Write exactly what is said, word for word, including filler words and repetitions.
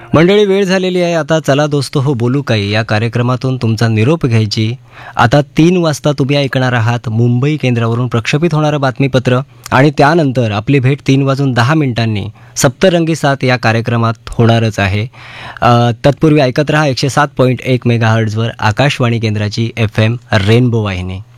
मंडळी, वेळ झालेली आहे आता. चला दोस्तो हो बोलू काही या कार्यक्रमातून तुमचा निरोप घ्यायची. आता तीन वाजता तुम्ही ऐकणार आहात मुंबई केंद्रावरून प्रक्षेपित होणारं बातमीपत्र आणि त्यानंतर आपली भेट तीन वाजून दहा मिनिटांनी सप्तरंगी सात या कार्यक्रमात होणारच आहे. अ, तत्पूर्वी ऐकत रहा एकशे सात पॉईंट एक मेगा हर्ट्झवर आकाशवाणी केंद्राची एफ एम रेनबो वाहिनी.